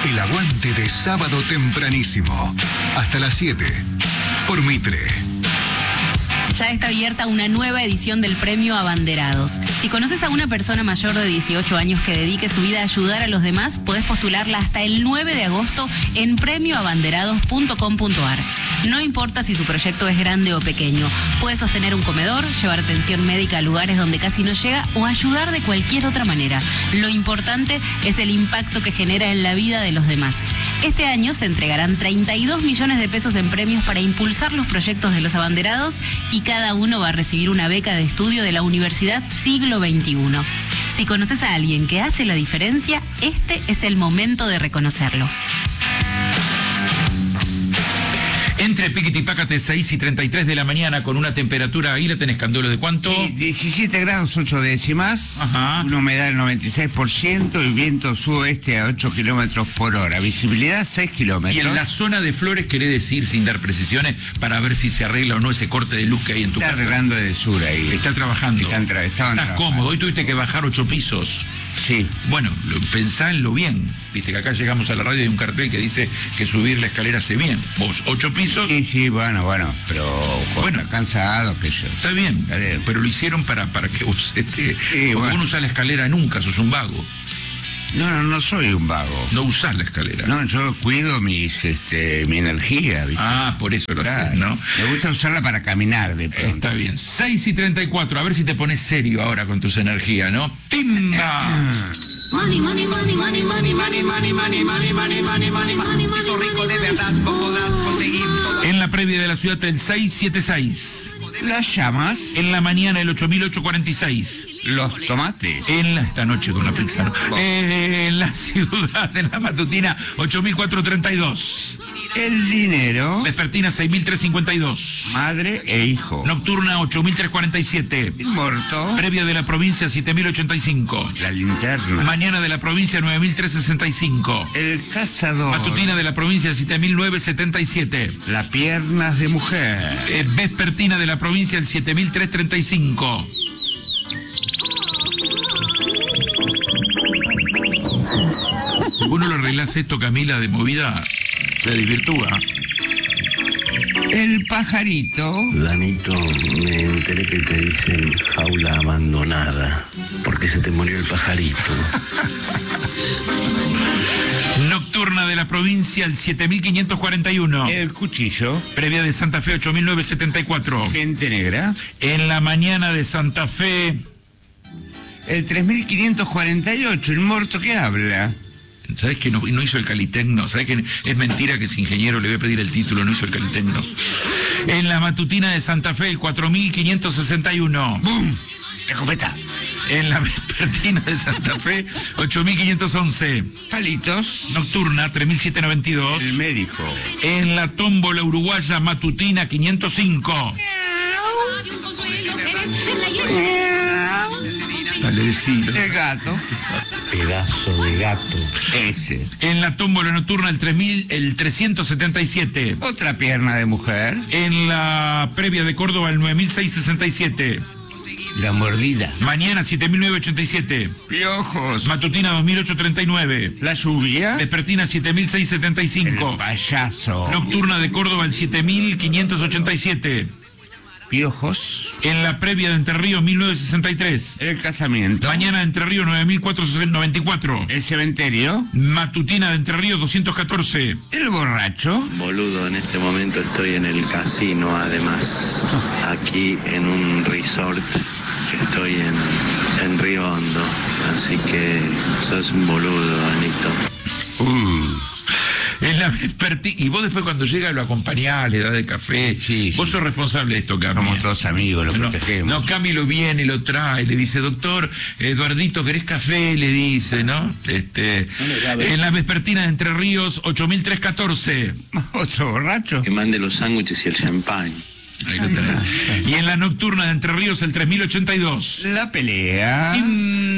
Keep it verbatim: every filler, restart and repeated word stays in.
El aguante de sábado tempranísimo. Hasta las siete. Por Mitre. Ya está abierta una nueva edición del Premio Abanderados. Si conoces a una persona mayor de dieciocho años que dedique su vida a ayudar a los demás, podés postularla hasta el nueve de agosto en premio abanderados punto com punto a r. No importa si su proyecto es grande o pequeño. Puede sostener un comedor, llevar atención médica a lugares donde casi no llega o ayudar de cualquier otra manera. Lo importante es el impacto que genera en la vida de los demás. Este año se entregarán treinta y dos millones de pesos en premios para impulsar los proyectos de los abanderados y cada uno va a recibir una beca de estudio de la Universidad Siglo veintiuno. Si conoces a alguien que hace la diferencia, este es el momento de reconocerlo. Entre Piquete y Pácate, seis y treinta y tres de la mañana, con una temperatura, ahí la tenés, Candolo, ¿de cuánto? Sí, diecisiete grados, ocho décimas. Ajá. Una humedad del noventa y seis por ciento y viento sudoeste a ocho kilómetros por hora. Visibilidad seis kilómetros. Y en la zona de Flores, querés decir, sin dar precisiones, para ver si se arregla o no ese corte de luz que hay en tu Está casa. Está arreglando de sur ahí. Está trabajando. Están tra estaban Estás trabajando. cómodo. Hoy tuviste que bajar ocho pisos. Sí. Bueno, lo, pensá en lo bien. Viste que acá llegamos a la radio y hay un cartel que dice que subir la escalera hace bien. Vos, ocho pisos. Sí, sí, bueno, bueno, pero bueno, cansado que yo. Está bien, pero lo hicieron para, para que vos esté. Sí, bueno. Vos no usás la escalera nunca, sos un vago. No, no, no soy un vago. No usás la escalera. No, yo cuido mis, este, mi energía, ¿viste? Ah, por eso lo claro. haces, ¿no? Me gusta usarla para caminar de pronto. Está bien. seis y treinta y cuatro, a ver si te pones serio ahora con tus energías, ¿no? ¡Timba! Money, money, money, money, money, money, money, money, money, money, money, money, money. Si sos rico de verdad, vos podrás conseguir todo. En la previa de la ciudad, el seis siete seis. Las llamas. En la mañana, el ocho mil ochocientos cuarenta y seis. Los tomates. En la, esta noche con la pizza, ¿no? Eh, en la ciudad, en la matutina, ocho mil cuatrocientos treinta y dos. El dinero. Vespertina, seis mil trescientos cincuenta y dos. Madre e hijo. Nocturna, ocho mil trescientos cuarenta y siete. El muerto. Previa de la provincia, siete mil ochenta y cinco. La linterna. Mañana de la provincia, nueve mil trescientos sesenta y cinco. El cazador. Matutina de la provincia, siete mil novecientos setenta y siete. Las piernas de mujer. Eh, vespertina de la provincia, el siete mil trescientos treinta y cinco. Si vos no lo arreglás esto, Camila, de movida, se desvirtúa. El pajarito. Danito, me enteré que te dicen jaula abandonada, porque se te murió el pajarito. Nocturna de la provincia, el siete mil quinientos cuarenta y uno. El cuchillo. Previa de Santa Fe, ocho mil novecientos setenta y cuatro. Gente negra. En la mañana de Santa Fe. El tres mil quinientos cuarenta y ocho, el muerto que habla. ¿Sabes que no, no hizo el Calitecno? ¿Sabes que es mentira que ese ingeniero le voy a pedir el título, no hizo el Calitecno? En la matutina de Santa Fe, el cuatro mil quinientos sesenta y uno. ¡Bum! Escopeta. En la vespertina de Santa Fe, ocho mil quinientos once. Palitos. Nocturna, tres mil setecientos noventa y dos. El médico. En la tómbola uruguaya matutina, quinientos cinco. Dale, decilo. El gato. Pedazo de gato. Ese. En la tómbola nocturna, el tres mil, el trescientos setenta y siete. Otra pierna de mujer. En la previa de Córdoba, el nueve mil seiscientos sesenta y siete. La mordida. Mañana, siete mil novecientos ochenta y siete. Piojos. Matutina, dos mil ochocientos treinta y nueve. La lluvia. Vespertina, siete mil seiscientos setenta y cinco. El payaso. Nocturna de Córdoba, el siete mil quinientos ochenta y siete. Piojos. En la previa de Entre Ríos, mil novecientos sesenta y tres. El casamiento. Mañana de Entre Ríos, nueve mil cuatrocientos noventa y cuatro. El cementerio. Matutina de Entre Ríos, doscientos catorce. El borracho. Boludo, en este momento estoy en el casino, además. Aquí en un resort. Estoy en, en Río Hondo. Así que sos un boludo, Anito. Uh. En la vespertina. Y vos después cuando llega lo acompañás, le das de café. Sí, vos sí. sos responsable de esto, Cami. Somos todos amigos, lo No, protegemos. no, Cami lo viene, lo trae, le dice, doctor, Eduardito, ¿querés café? Le dice, ¿no? Este, en la vespertina de Entre Ríos, ocho mil trescientos catorce. Otro borracho. Que mande los sándwiches y el champán. Ahí lo tenés. Y en la nocturna de Entre Ríos, el tres mil ochenta y dos. La pelea. Tin,